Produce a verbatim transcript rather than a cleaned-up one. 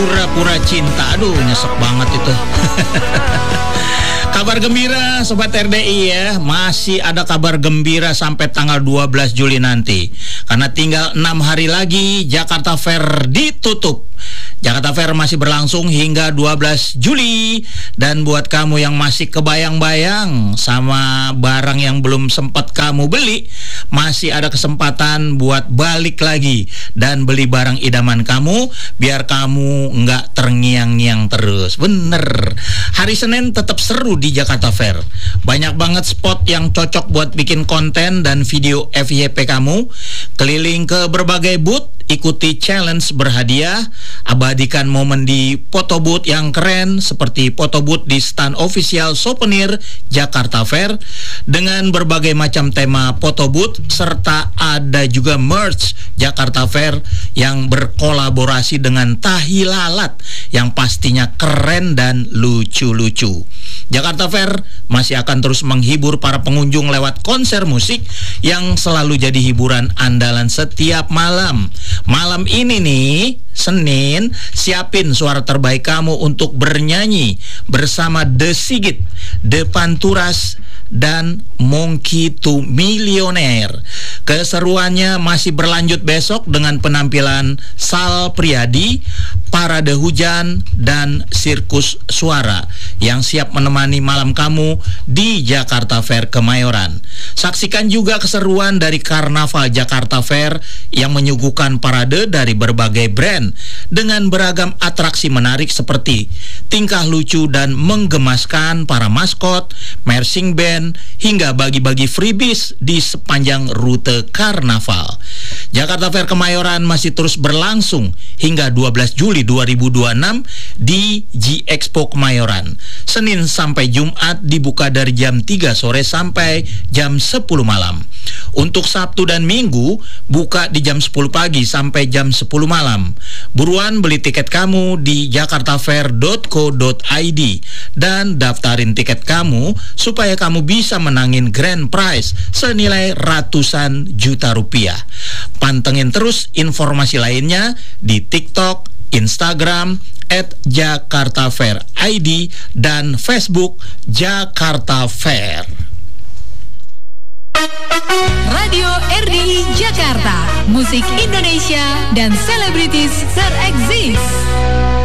Pura-pura cinta. Aduh, nyesek banget itu. Kabar gembira Sobat R D I ya. Masih ada kabar gembira sampai tanggal dua belas Juli nanti. Karena tinggal enam hari lagi Jakarta Fair ditutup. Jakarta Fair masih berlangsung hingga dua belas Juli. Dan buat kamu yang masih kebayang-bayang sama barang yang belum sempat kamu beli, masih ada kesempatan buat balik lagi dan beli barang idaman kamu, biar kamu nggak terngiang-ngiang terus. Bener, hari Senin tetap seru di Jakarta Fair. Banyak banget spot yang cocok buat bikin konten dan video F Y P kamu. Keliling ke berbagai booth, ikuti challenge berhadiah, abadikan momen di photo booth yang keren seperti photo booth di stand official souvenir Jakarta Fair dengan berbagai macam tema photo booth, serta ada juga merch Jakarta Fair yang berkolaborasi dengan tahi lalat yang pastinya keren dan lucu-lucu. Jakarta Fair masih akan terus menghibur para pengunjung lewat konser musik yang selalu jadi hiburan andalan setiap malam. Malam ini nih, Senin, siapin suara terbaik kamu untuk bernyanyi bersama The Sigit, The Panturas, dan Monkey to Millionaire. Keseruannya masih berlanjut besok dengan penampilan Sal Priadi, Parade Hujan, dan Sirkus Suara yang siap menemani malam kamu di Jakarta Fair Kemayoran. Saksikan juga keseruan dari Karnaval Jakarta Fair yang menyuguhkan parade dari berbagai brand dengan beragam atraksi menarik seperti tingkah lucu dan menggemaskan para maskot, marching band, hingga bagi-bagi freebies di sepanjang rute karnaval. Jakarta Fair Kemayoran masih terus berlangsung hingga dua belas Juli dua ribu dua puluh enam di G Expo Kemayoran. Senin sampai Jumat dibuka dari jam tiga sore sampai jam sepuluh malam. Untuk Sabtu dan Minggu buka di jam sepuluh pagi sampai jam sepuluh malam. Buruan beli tiket kamu di jakartafair dot co dot i d dan daftarin tiket kamu supaya kamu bisa menangin grand prize senilai ratusan juta rupiah. Pantengin terus informasi lainnya di TikTok, Instagram at Jakarta Fair I D dan Facebook Jakarta Fair. Radio R D I Jakarta, musik Indonesia dan selebritis tereksis.